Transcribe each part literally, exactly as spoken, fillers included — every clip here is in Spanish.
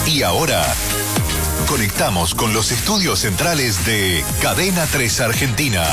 Y ahora conectamos con los estudios centrales de Cadena tres Argentina.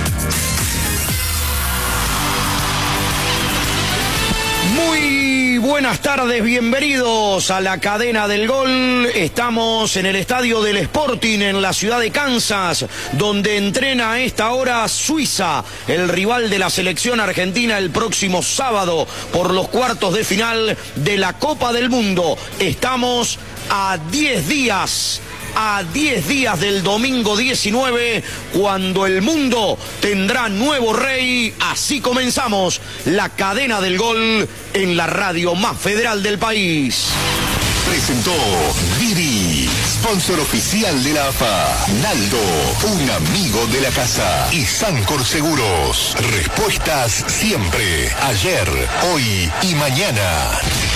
Muy buenas tardes, bienvenidos a la Cadena del Gol. Estamos en el estadio del Sporting en la ciudad de Kansas, donde entrena a esta hora Suiza, el rival de la selección argentina el próximo sábado por los cuartos de final de la Copa del Mundo. Estamos a diez días. A diez días del domingo diecinueve, cuando el mundo tendrá nuevo rey. Así comenzamos la Cadena del Gol en la radio más federal del país. Presentó Didi, sponsor oficial de la A F A. Naldo, un amigo de la casa. Y Sancor Seguros, respuestas siempre, ayer, hoy y mañana.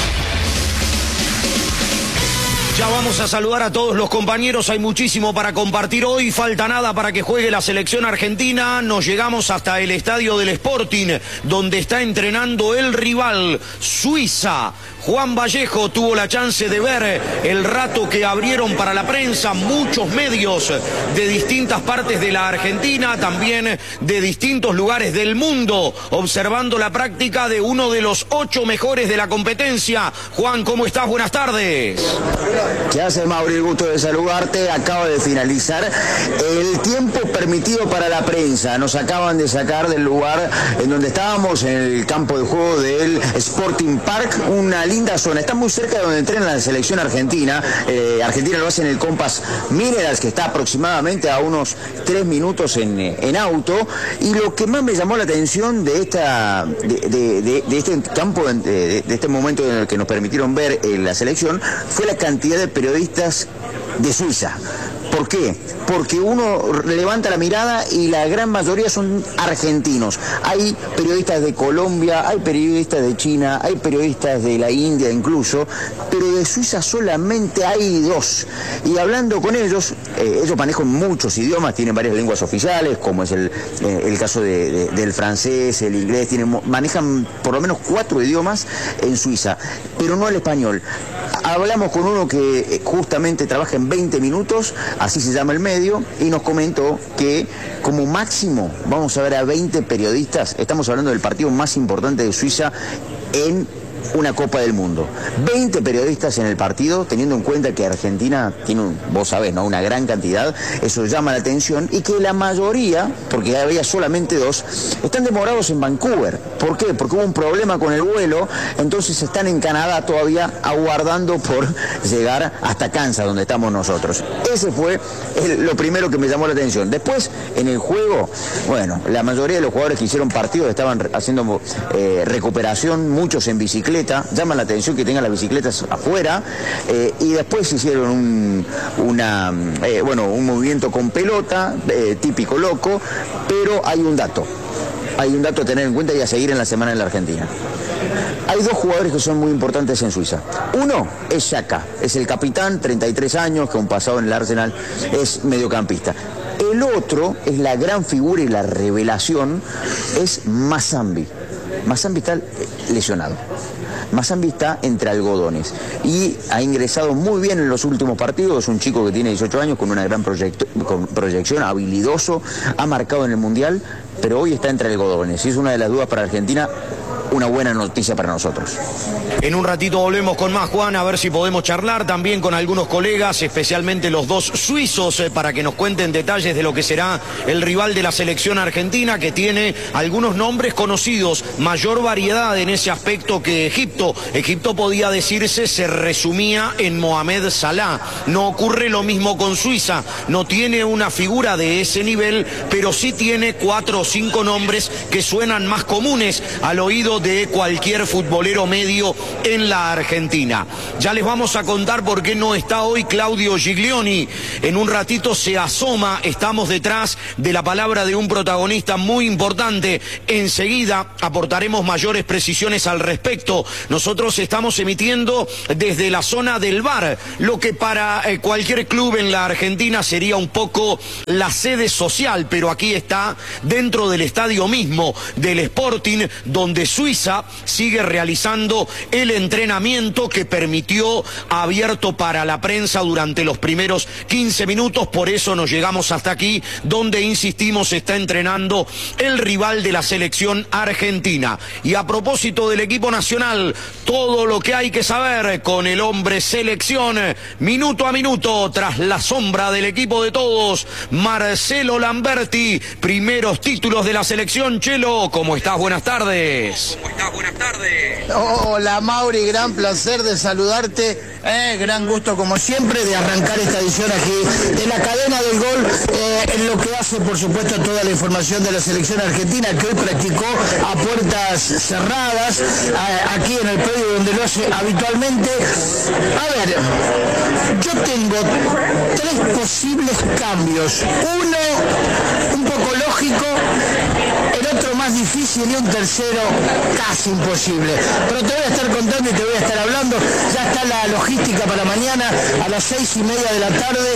Ya vamos a saludar a todos los compañeros, hay muchísimo para compartir hoy, falta nada para que juegue la selección argentina. Nos llegamos hasta el estadio del Sporting, donde está entrenando el rival, Suiza. Juan Vallejo tuvo la chance de ver el rato que abrieron para la prensa muchos medios de distintas partes de la Argentina, también de distintos lugares del mundo, observando la práctica de uno de los ocho mejores de la competencia. Juan, ¿cómo estás? Buenas tardes. ¿Qué hace, Mauri? El gusto de saludarte. Acaba de finalizar el tiempo permitido para la prensa. Nos acaban de sacar del lugar en donde estábamos, en el campo de juego del Sporting Park, una linda zona. Está muy cerca de donde entrena la selección argentina. Eh, Argentina lo hace en el Compass Minerals, que está aproximadamente a unos tres minutos en, en auto. Y lo que más me llamó la atención de esta de, de, de, de este campo, de, de este momento en el que nos permitieron ver eh, la selección, fue la cantidad de periodistas de Suiza. ¿Por qué? Porque uno levanta la mirada y la gran mayoría son argentinos. Hay periodistas de Colombia, hay periodistas de China, hay periodistas de la India incluso, pero de Suiza solamente hay dos. Y hablando con ellos, eh, ellos manejan muchos idiomas, tienen varias lenguas oficiales, como es el, eh, el caso de, de, del francés, el inglés, tienen, manejan por lo menos cuatro idiomas en Suiza, pero no el español. Hablamos con uno que justamente trabaja en veinte minutos, así se llama el medio, y nos comentó que como máximo vamos a ver a veinte periodistas. Estamos hablando del partido más importante de Suiza en una Copa del Mundo. veinte periodistas en el partido, teniendo en cuenta que Argentina tiene, un, vos sabés, ¿no?, una gran cantidad. Eso llama la atención, y que la mayoría, porque había solamente dos, están demorados en Vancouver. ¿Por qué? Porque hubo un problema con el vuelo, entonces están en Canadá todavía aguardando por llegar hasta Kansas, donde estamos nosotros. Ese fue el, lo primero que me llamó la atención. Después, en el juego, bueno, la mayoría de los jugadores que hicieron partidos estaban haciendo eh, recuperación, muchos en bicicleta. Llama la atención que tengan las bicicletas afuera, eh, y después hicieron un, una, eh, bueno, un movimiento con pelota, eh, típico loco, pero hay un dato, hay un dato a tener en cuenta y a seguir en la semana en la Argentina. Hay dos jugadores que son muy importantes en Suiza. Uno es Xhaka, es el capitán, treinta y tres años, que un pasado en el Arsenal, es mediocampista. El otro es la gran figura y la revelación, es Mazambi. Mazambi está lesionado. Mazambi está entre algodones y ha ingresado muy bien en los últimos partidos. Es un chico que tiene dieciocho años, con una gran proyect con proyección, habilidoso, ha marcado en el Mundial, pero hoy está entre algodones y es una de las dudas para Argentina. Una buena noticia para nosotros. En un ratito volvemos con más, Juan, a ver si podemos charlar también con algunos colegas, especialmente los dos suizos, eh, para que nos cuenten detalles de lo que será el rival de la selección argentina, que tiene algunos nombres conocidos, mayor variedad en ese aspecto que Egipto. Egipto, podía decirse, se resumía en Mohamed Salah. No ocurre lo mismo con Suiza, no tiene una figura de ese nivel, pero sí tiene cuatro o cinco nombres que suenan más comunes al oído de cualquier futbolero medio en la Argentina. Ya les vamos a contar por qué no está hoy Claudio Giglioni. En un ratito se asoma, estamos detrás de la palabra de un protagonista muy importante. Enseguida aportaremos mayores precisiones al respecto. Nosotros estamos emitiendo desde la zona del V A R, lo que para eh, cualquier club en la Argentina sería un poco la sede social, pero aquí está dentro del estadio mismo del Sporting, donde Suiza Suiza sigue realizando el entrenamiento que permitió abierto para la prensa durante los primeros quince minutos, por eso nos llegamos hasta aquí, donde insistimos está entrenando el rival de la selección argentina. Y a propósito del equipo nacional, todo lo que hay que saber con el hombre selección, minuto a minuto, tras la sombra del equipo de todos, Marcelo Lamberti, primeros títulos de la selección. Chelo, ¿cómo estás? Buenas tardes. ¿Cómo estás? Buenas tardes. Hola Mauri, gran placer de saludarte, eh, gran gusto como siempre de arrancar esta edición aquí de la cadena del gol, eh, en lo que hace por supuesto toda la información de la selección argentina que hoy practicó a puertas cerradas, eh, aquí en el predio donde lo hace habitualmente. A ver, yo tengo tres posibles cambios, uno un poco lógico, el otro más difícil y un tercero casi imposible. Pero te voy a estar contando y te voy a estar hablando. Ya está la logística para mañana a las seis y media de la tarde.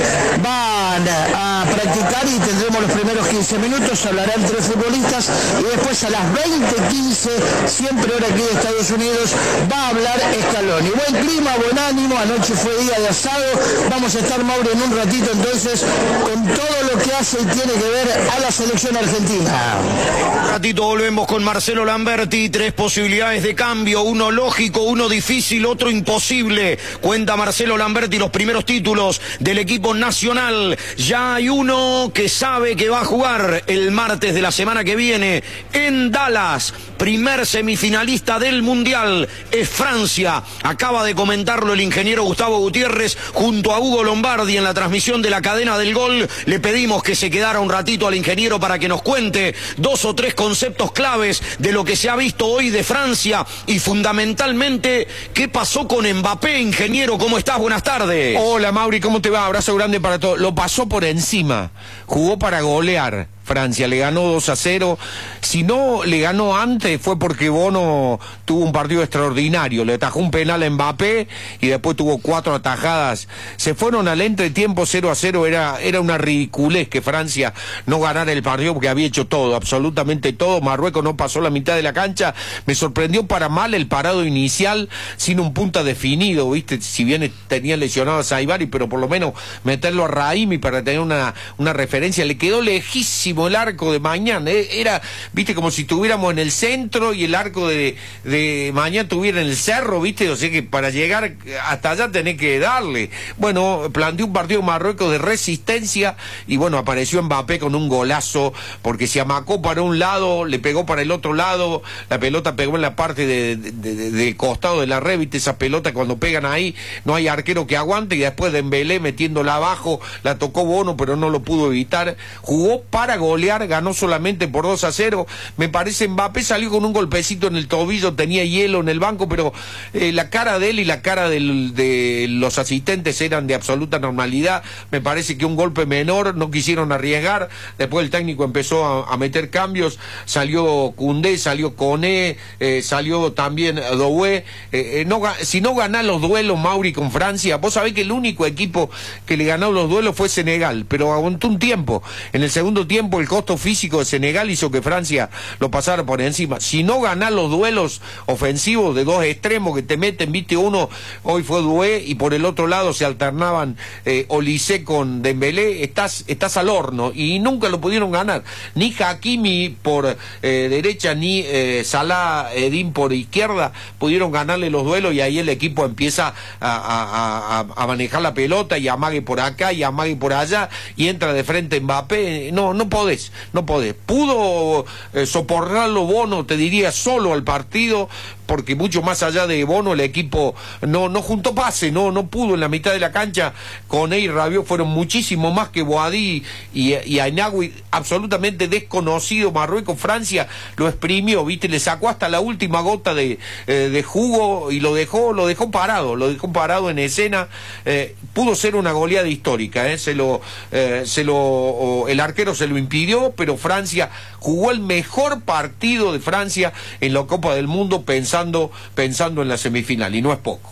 Van a practicar y tendremos los primeros quince minutos. Hablarán tres futbolistas y después a las veinte quince, siempre hora aquí de Estados Unidos, va a hablar Scaloni. Buen clima, buen ánimo. Anoche fue día de asado. Vamos a estar, Mauro, en un ratito entonces con todo lo que hace y tiene que ver a la selección argentina. Un ratito volvemos con Marcelo Lamberti. Tres posibilidades de cambio, uno lógico, uno difícil, otro imposible. Cuenta Marcelo Lamberti los primeros títulos del equipo nacional. Ya hay uno que sabe que va a jugar el martes de la semana que viene en Dallas. Primer semifinalista del Mundial es Francia. Acaba de comentarlo el ingeniero Gustavo Gutiérrez junto a Hugo Lombardi en la transmisión de la cadena del gol. Le pedimos que se quedara un ratito al ingeniero para que nos cuente dos o tres conceptos claves de lo que se ha visto hoy de Francia y fundamentalmente qué pasó con Mbappé. Ingeniero, ¿cómo estás? Buenas tardes. Hola Mauri, ¿cómo te va? Abrazo grande para todos. Lo pasó por encima, jugó para golear. Francia le ganó dos a cero. Si no le ganó antes fue porque Bono tuvo un partido extraordinario. Le atajó un penal a Mbappé y después tuvo cuatro atajadas. Se fueron al entretiempo cero a cero. Era, era una ridiculez que Francia no ganara el partido porque había hecho todo, absolutamente todo. Marruecos no pasó la mitad de la cancha. Me sorprendió para mal el parado inicial sin un punta definido, ¿viste? Si bien tenía lesionado a Saibari, pero por lo menos meterlo a Raimi para tener una, una referencia. Le quedó lejísimo el arco de Mañán, ¿eh? Era, viste, como si estuviéramos en el centro y el arco de, de Mañán estuviera en el cerro, viste, o sea que para llegar hasta allá tenés que darle. Bueno, planteó un partido Marruecos de resistencia y bueno, apareció Mbappé con un golazo, porque se amacó para un lado, le pegó para el otro lado, la pelota pegó en la parte de, de, de, de costado de la red, viste, esa pelota cuando pegan ahí, no hay arquero que aguante, y después de Dembélé metiéndola abajo, la tocó Bono, pero no lo pudo evitar. Jugó para golear, ganó solamente por dos a cero. Me parece Mbappé salió con un golpecito en el tobillo, tenía hielo en el banco, pero eh, la cara de él y la cara del, de los asistentes eran de absoluta normalidad. Me parece que un golpe menor, no quisieron arriesgar. Después el técnico empezó a, a meter cambios, salió Koundé, salió Koné, eh, salió también Doué. Eh, eh, no, si no ganás los duelos, Mauri, con Francia, vos sabés que el único equipo que le ganó los duelos fue Senegal, pero aguantó un tiempo. En el segundo tiempo el costo físico de Senegal hizo que Francia lo pasara por encima. Si no ganás los duelos ofensivos de dos extremos que te meten, viste, uno hoy fue Doué y por el otro lado se alternaban eh, Olise con Dembélé, estás, estás al horno, y nunca lo pudieron ganar. Ni Hakimi por eh, derecha, ni eh, Salah Eddin por izquierda pudieron ganarle los duelos, y ahí el equipo empieza a, a, a, a manejar la pelota y amague por acá y amague por allá y entra de frente Mbappé. No, no podés, no podés. Pudo eh, soportarlo Bono, te diría, solo al partido, porque mucho más allá de Bono el equipo no, no juntó pase, no, no pudo en la mitad de la cancha. Koné y Rabiot fueron muchísimo más que Boadí y, y Ainaoui, absolutamente desconocido. Marruecos, Francia lo exprimió, viste, le sacó hasta la última gota de, eh, de jugo y lo dejó, lo dejó parado, lo dejó parado en escena. Eh, pudo ser una goleada histórica, eh, se lo, eh, se lo, el arquero se lo impidió, pero Francia jugó el mejor partido de Francia en la Copa del Mundo pensando, pensando en la semifinal, y no es poco.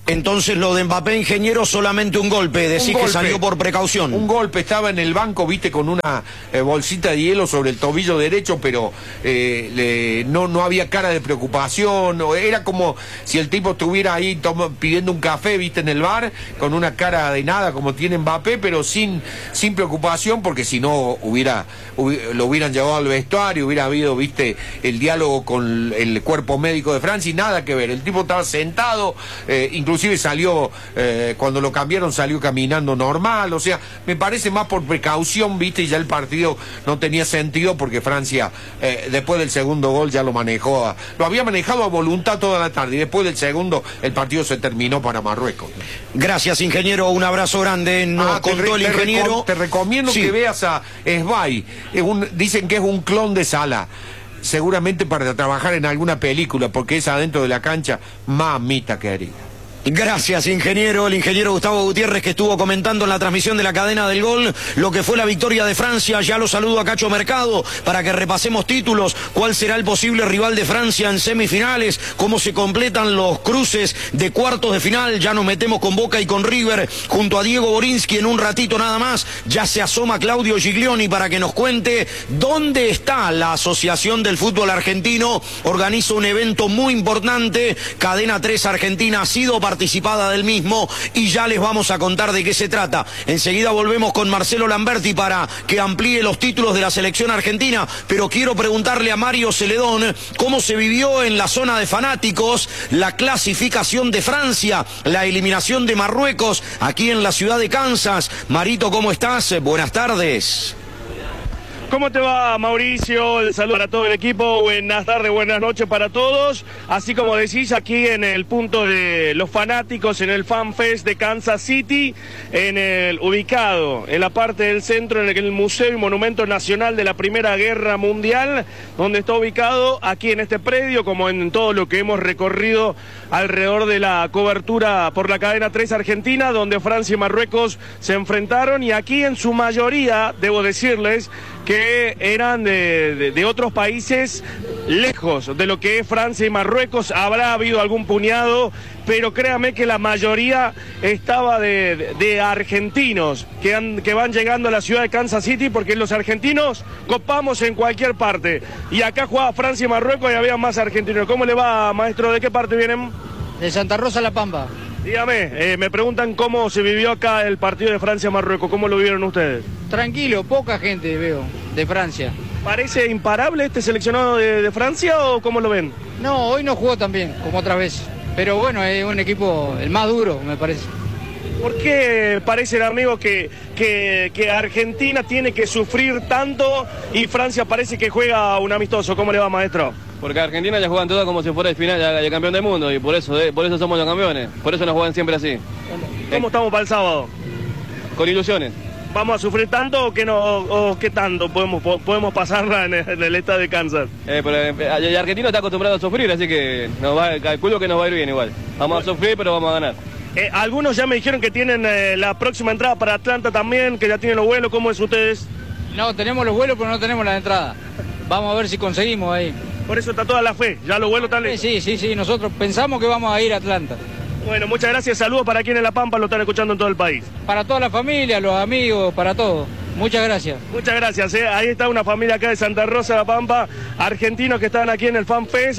Entonces lo de Mbappé, ingeniero, solamente un golpe, decís que salió por precaución. Un golpe, estaba en el banco, viste, con una eh, bolsita de hielo sobre el tobillo derecho, pero eh, le, no, no había cara de preocupación, o era como si el tipo estuviera ahí toma, pidiendo un café, viste, en el bar, con una cara de nada como tiene Mbappé, pero sin, sin preocupación, porque si no hubiera, hubiera, lo hubieran llevado al vestuario, hubiera habido, viste, el diálogo con el cuerpo médico de Francia y nada que ver. El tipo estaba sentado, eh, incluso Inclusive salió, eh, cuando lo cambiaron salió caminando normal, o sea, me parece más por precaución, viste, y ya el partido no tenía sentido porque Francia, eh, después del segundo gol ya lo manejó, a, lo había manejado a voluntad toda la tarde, y después del segundo el partido se terminó para Marruecos. Gracias, ingeniero, un abrazo grande, nos ah, contó el te ingeniero. Te recomiendo sí. que veas a Esbay, es un, dicen que es un clon de Salah. Seguramente para trabajar en alguna película, porque es adentro de la cancha, mamita querida. Gracias, ingeniero. El ingeniero Gustavo Gutiérrez, que estuvo comentando en la transmisión de la cadena del gol lo que fue la victoria de Francia. Ya lo saludo a Cacho Mercado para que repasemos títulos. ¿Cuál será el posible rival de Francia en semifinales? ¿Cómo se completan los cruces de cuartos de final? Ya nos metemos con Boca y con River junto a Diego Borinsky en un ratito nada más. Ya se asoma Claudio Giglioni para que nos cuente dónde está la Asociación del Fútbol Argentino. Organiza un evento muy importante. Cadena tres Argentina ha sido participada del mismo y ya les vamos a contar de qué se trata. Enseguida volvemos con Marcelo Lamberti para que amplíe los títulos de la selección argentina, pero quiero preguntarle a Mario Celedón cómo se vivió en la zona de fanáticos la clasificación de Francia, la eliminación de Marruecos aquí en la ciudad de Kansas. Marito, ¿cómo estás? Buenas tardes. ¿Cómo te va, Mauricio? El saludo para todo el equipo, buenas tardes, buenas noches para todos. Así como decís, aquí en el punto de los fanáticos, en el Fan Fest de Kansas City, en el ubicado en la parte del centro, en el Museo y Monumento Nacional de la Primera Guerra Mundial, donde está ubicado aquí en este predio, como en todo lo que hemos recorrido alrededor de la cobertura por la cadena tres Argentina, donde Francia y Marruecos se enfrentaron, y aquí en su mayoría, debo decirles, que eran de, de, de otros países lejos de lo que es Francia y Marruecos. Habrá habido algún puñado, pero créame que la mayoría estaba de, de, de argentinos que, han, que van llegando a la ciudad de Kansas City, porque los argentinos copamos en cualquier parte. Y acá jugaba Francia y Marruecos y había más argentinos. ¿Cómo le va, maestro? ¿De qué parte vienen? De Santa Rosa, La Pampa. Dígame, eh, me preguntan cómo se vivió acá el partido de Francia-Marruecos. ¿Cómo lo vieron ustedes? Tranquilo, poca gente veo de Francia. ¿Parece imparable este seleccionado de, de Francia o cómo lo ven? No, hoy no jugó tan bien como otras veces. Pero bueno, es un equipo el más duro, me parece. ¿Por qué parece, amigo, que, que, que Argentina tiene que sufrir tanto y Francia parece que juega un amistoso? ¿Cómo le va, maestro? Porque Argentina ya juegan todo como si fuera el final ya, ya campeón del mundo, y por eso, eh, por eso somos los campeones, por eso nos juegan siempre así. ¿Cómo eh. estamos para el sábado? Con ilusiones. ¿Vamos a sufrir tanto o qué, no, o, o qué tanto podemos, podemos pasarla en el, en el estado de Kansas? Eh, pero, eh, Argentina está acostumbrado a sufrir, así que nos va, calculo que nos va a ir bien igual. Vamos bueno. a sufrir, pero vamos a ganar. Eh, algunos ya me dijeron que tienen eh, la próxima entrada para Atlanta también, que ya tienen los vuelos. ¿Cómo es ustedes? No, tenemos los vuelos, pero no tenemos la entrada. Vamos a ver si conseguimos ahí. Por eso está toda la fe, ya los vuelos están listos. Sí, sí, sí, nosotros pensamos que vamos a ir a Atlanta. Bueno, muchas gracias, saludos para quienes en La Pampa lo están escuchando en todo el país. Para toda la familia, los amigos, para todos. Muchas gracias. Muchas gracias, eh. Ahí está una familia acá de Santa Rosa, La Pampa, argentinos que están aquí en el Fan Fest.